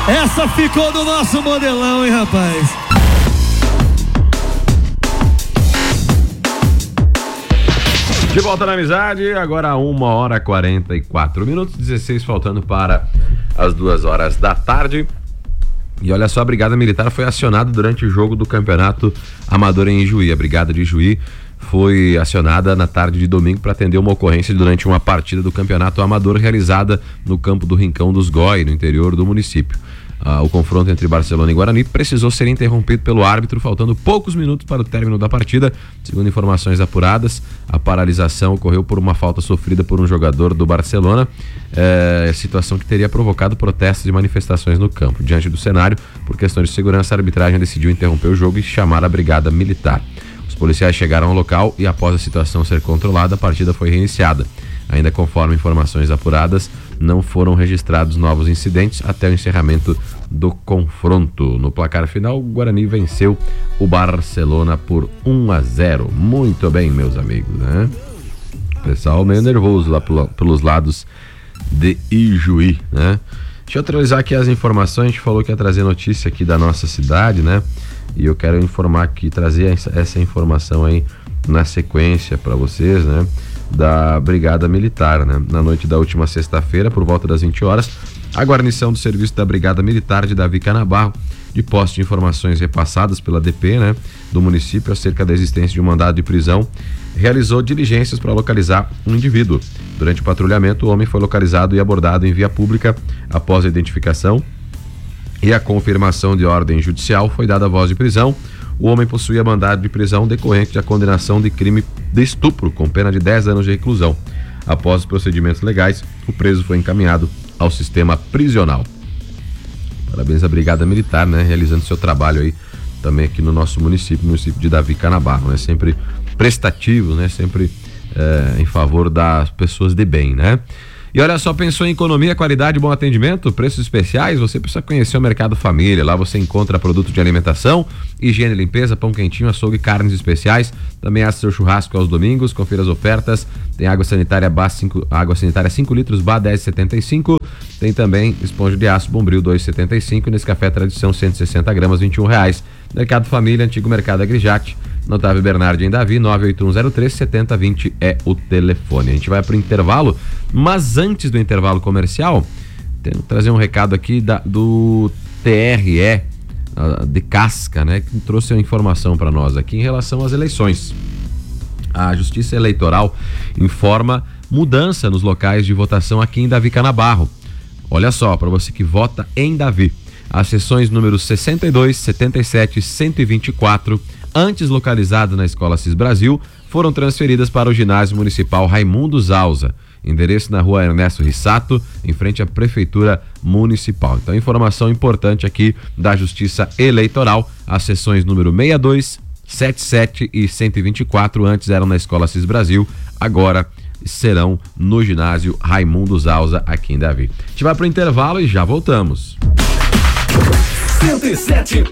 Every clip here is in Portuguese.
Essa ficou do nosso modelão, hein, rapaz? De volta na amizade, agora 1h44, 16 faltando para as 2h da tarde. E olha só, a Brigada Militar foi acionada durante o jogo do Campeonato Amador em Ijuí. A Brigada de Ijuí foi acionada na tarde de domingo para atender uma ocorrência durante uma partida do Campeonato Amador realizada no campo do Rincão dos Gói, no interior do município. O confronto entre Barcelona e Guarani precisou ser interrompido pelo árbitro, faltando poucos minutos para o término da partida. Segundo informações apuradas, a paralisação ocorreu por uma falta sofrida por um jogador do Barcelona, situação que teria provocado protestos e manifestações no campo. Diante do cenário, por questões de segurança, a arbitragem decidiu interromper o jogo e chamar a Brigada Militar. Os policiais chegaram ao local e, após a situação ser controlada, a partida foi reiniciada. Ainda conforme informações apuradas, não foram registrados novos incidentes até o encerramento do confronto. No placar final, o Guarani venceu o Barcelona por 1-0. Muito bem, meus amigos, né? O pessoal meio nervoso lá pelos lados de Ijuí, né? Deixa eu atualizar aqui as informações. A gente falou que ia trazer notícia aqui da nossa cidade, né? E eu quero informar aqui, trazer essa informação aí na sequência para vocês, né? Da Brigada Militar, né? Na noite da última sexta-feira, por volta das 20 horas, a guarnição do serviço da Brigada Militar de Davi Canabarro, de posse de informações repassadas pela DP, né, do município acerca da existência de um mandado de prisão, realizou diligências para localizar um indivíduo. Durante o patrulhamento, o homem foi localizado e abordado em via pública. Após a identificação e a confirmação de ordem judicial, foi dada a voz de prisão. O homem possuía mandado de prisão decorrente da condenação de crime de estupro, com pena de 10 anos de reclusão. Após os procedimentos legais, o preso foi encaminhado ao sistema prisional. Parabéns à Brigada Militar, né? Realizando seu trabalho aí também aqui no nosso município de Davi Canabarro, né? Sempre prestativo, né? Sempre em favor das pessoas de bem, né? E olha só, pensou em economia, qualidade e bom atendimento, preços especiais? Você precisa conhecer o Mercado Família. Lá você encontra produtos de alimentação, higiene e limpeza, pão quentinho, açougue e carnes especiais. Também há seu churrasco aos domingos, confira as ofertas. Tem água sanitária 5 litros, BA 10,75. Tem também esponja de aço Bombril 2,75 e nesse café Tradição 160 gramas, R$21. Mercado Família, antigo Mercado Agrijate, Otávio Bernardi em Davi, 98103-7020 é o telefone. A gente vai para o intervalo, mas antes do intervalo comercial, tenho que trazer um recado aqui do TRE de Casca, né, que trouxe uma informação para nós aqui em relação às eleições. A Justiça Eleitoral informa mudança nos locais de votação aqui em Davi Canabarro. Olha só, para você que vota em Davi, as sessões números 62, 77 e 124, antes localizadas na Escola Cis Brasil, foram transferidas para o Ginásio Municipal Raimundo Zausa, endereço na Rua Ernesto Rissato, em frente à Prefeitura Municipal. Então, informação importante aqui da Justiça Eleitoral, as sessões número 62, 77 e 124, antes eram na Escola Cis Brasil, agora serão no Ginásio Raimundo Zausa, aqui em Davi. A gente vai para o intervalo e já voltamos. 107.3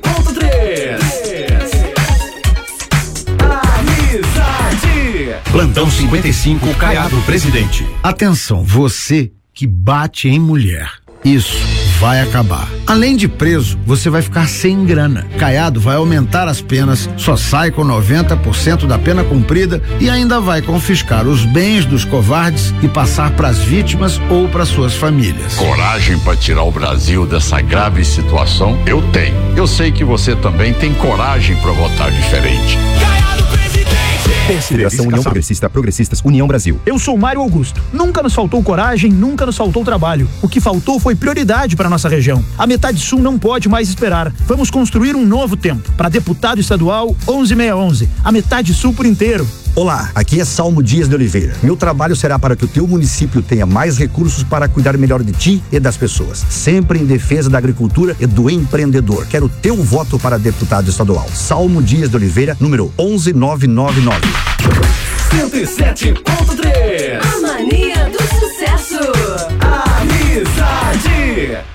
Plantão 55, Caiado Presidente. Atenção, você que bate em mulher. Isso vai acabar. Além de preso, você vai ficar sem grana. Caiado vai aumentar as penas, só sai com 90% da pena cumprida e ainda vai confiscar os bens dos covardes e passar para as vítimas ou para suas famílias. Coragem para tirar o Brasil dessa grave situação? Eu tenho. Eu sei que você também tem coragem para votar diferente. Federação União Progressista, Progressistas, União Brasil. Eu sou Mário Augusto. Nunca nos faltou coragem, nunca nos faltou trabalho. O que faltou foi prioridade para nossa região. A metade sul não pode mais esperar. Vamos construir um novo tempo. Para deputado estadual 11611. A metade sul por inteiro. Olá, aqui é Salmo Dias de Oliveira. Meu trabalho será para que o teu município tenha mais recursos para cuidar melhor de ti e das pessoas. Sempre em defesa da agricultura e do empreendedor. Quero teu voto para deputado estadual. Salmo Dias de Oliveira, número 11999. 107.3 A mania do sucesso. Amizade.